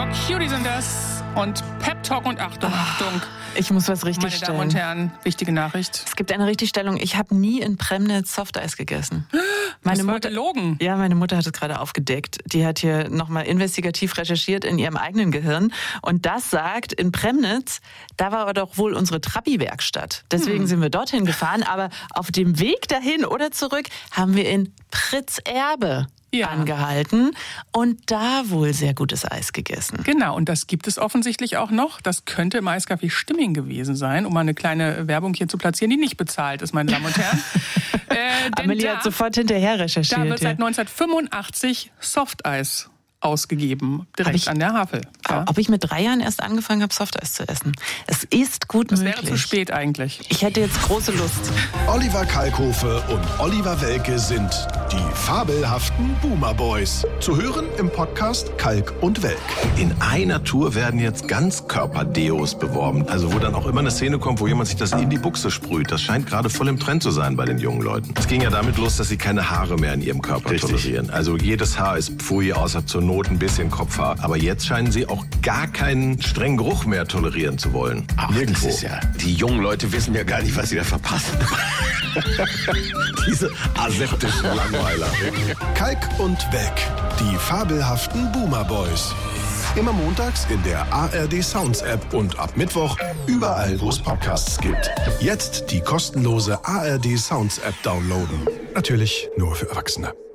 Talk, Cutie sind das. Und Pep Talk und Achtung. Ich muss was richtigstellen. Meine Damen und Herren, wichtige Nachricht. Es gibt eine Richtigstellung. Ich habe nie in Premnitz Softeis gegessen. Das war gelogen. Ja, meine Mutter hat es gerade aufgedeckt. Die hat hier nochmal investigativ recherchiert in ihrem eigenen Gehirn. Und das sagt, in Premnitz, da war doch wohl unsere Trabi-Werkstatt. Deswegen sind wir dorthin gefahren. Aber auf dem Weg dahin oder zurück haben wir in Pritzerbe angehalten und da wohl sehr gutes Eis gegessen. Genau, und das gibt es offensichtlich auch noch. Das könnte im Eiscafé Stimming gewesen sein, um mal eine kleine Werbung hier zu platzieren, die nicht bezahlt ist, meine Damen und Herren. Amelie hat sofort hinterher recherchiert. Da wird seit 1985 Softeis ausgegeben, direkt an der Havel. Ja. Ob ich mit 3 Jahren erst angefangen habe, Softeis zu essen? Es ist gut möglich. Das wäre zu spät eigentlich. Ich hätte jetzt große Lust. Oliver Kalkofe und Oliver Welke sind die fabelhaften Boomer Boys. Zu hören im Podcast Kalk und Welk. In einer Tour werden jetzt Ganzkörper-Deos beworben. Also wo dann auch immer eine Szene kommt, wo jemand sich das in die Buchse sprüht. Das scheint gerade voll im Trend zu sein bei den jungen Leuten. Es ging ja damit los, dass sie keine Haare mehr in ihrem Körper tolerieren. Also jedes Haar ist Pfui, außer zur Not ein bisschen Kopfhaar. Aber jetzt scheinen sie auch gar keinen strengen Geruch mehr tolerieren zu wollen. Ach, nirgendwo. Das ist ja, die jungen Leute wissen ja gar nicht, was sie da verpassen. Diese aseptischen Langweiler. Kalk und Welk, die fabelhaften Boomer Boys. Immer montags in der ARD Sounds App und ab Mittwoch überall, wo es Podcasts gibt. Jetzt die kostenlose ARD Sounds App downloaden. Natürlich nur für Erwachsene.